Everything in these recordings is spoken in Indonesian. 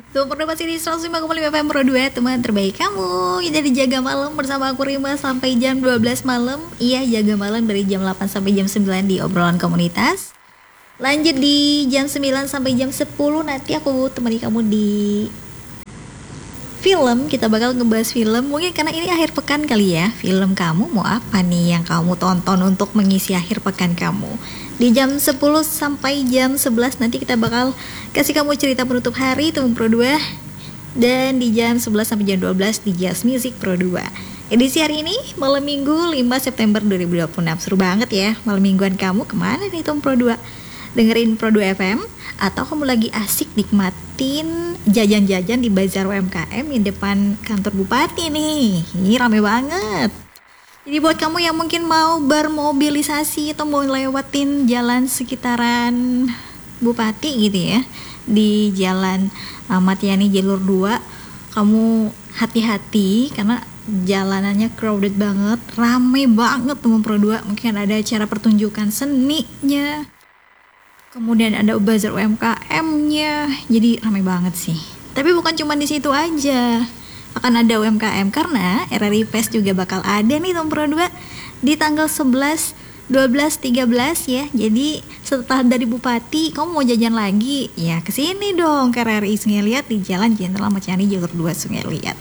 Tuh perdebat ini 105,5 FM Pro 2, teman terbaik kamu. Jadi jaga malam bersama aku Rima sampai jam 12 malam. Iya, jaga malam dari jam 8 sampai jam 9 di obrolan komunitas. Lanjut di jam 9 sampai jam 10 nanti aku temani kamu di film. Kita bakal ngebahas film. Mungkin karena ini akhir pekan kali ya. Film kamu mau apa nih yang kamu tonton untuk mengisi akhir pekan kamu? Di jam 10 sampai jam 11 nanti kita bakal kasih kamu cerita penutup hari teman Pro 2. Dan di jam 11 sampai jam 12 di Jazz Music Pro 2. Edisi hari ini malam minggu 5 September 2026. Seru banget ya malam mingguan kamu. Kemana nih teman Pro 2? Dengerin Pro 2 FM atau kamu lagi asik nikmatin jajan-jajan di bazar UMKM di depan kantor bupati nih. Ini rame banget. Jadi buat kamu yang mungkin mau bermobilisasi atau mau lewatin jalan sekitaran bupati gitu ya, di jalan Ahmad Yani jalur 2, kamu hati-hati karena jalanannya crowded banget, rame banget teman Pro 2. Mungkin ada acara pertunjukan seninya, kemudian ada bazar UMKM-nya, jadi ramai banget sih. Tapi bukan cuma di situ aja, akan ada UMKM karena RRI Fest juga bakal ada nih teman Pro 2 di tanggal 11, 12, 13 ya. Jadi setelah dari Bupati, kamu mau jajan lagi? Ya kesini dong ke RRI Sungai Liat di Jalan Jenderal Ahmad Yani jalur 2 Sungai Liat.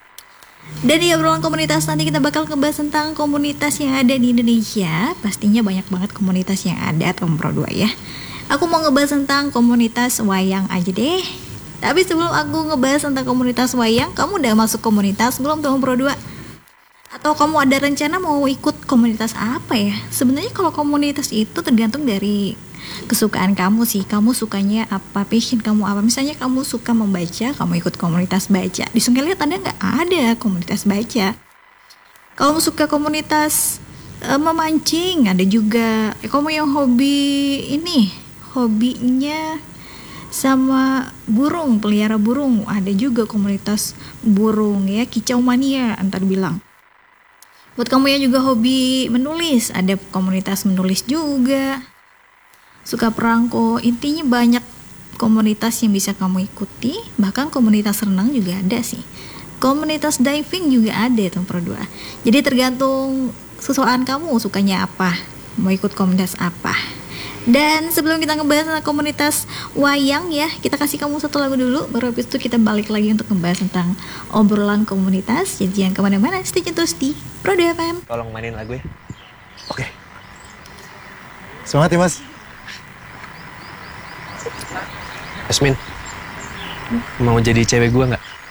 Dan di obrolan komunitas nanti kita bakal ngebahas tentang komunitas yang ada di Indonesia. Pastinya banyak banget komunitas yang ada teman Pro 2 ya. Aku mau ngebahas tentang komunitas wayang aja deh. Tapi sebelum aku ngebahas tentang komunitas wayang, kamu udah masuk komunitas belum teman Pro 2? Atau kamu ada rencana mau ikut komunitas apa ya? Sebenarnya kalau komunitas itu tergantung dari kesukaan kamu sih. Kamu sukanya apa, passion kamu apa. Misalnya kamu suka membaca, kamu ikut komunitas baca. Di Sungai Liat ada nggak? Ada komunitas baca. Kamu suka komunitas memancing, ada juga. Kamu yang hobi ini, hobinya sama burung, pelihara burung, ada juga komunitas burung ya, kicau mania antar bilang. Buat kamu yang juga hobi menulis, ada komunitas menulis juga. Suka perangko, intinya banyak komunitas yang bisa kamu ikuti. Bahkan komunitas renang juga ada sih. Komunitas diving juga ada teman Pro 2. Jadi tergantung sesukaan kamu sukanya apa, mau ikut komunitas apa. Dan sebelum kita ngebahas tentang komunitas wayang ya, kita kasih kamu satu lagu dulu, baru habis itu kita balik lagi untuk ngebahas tentang obrolan komunitas. Jadi jangan kemana-mana, stay tune terus di Pro 2 FM. Tolong mainin lagu ya. Oke. Semangat ya mas. Yasmin, mau jadi cewek gue nggak?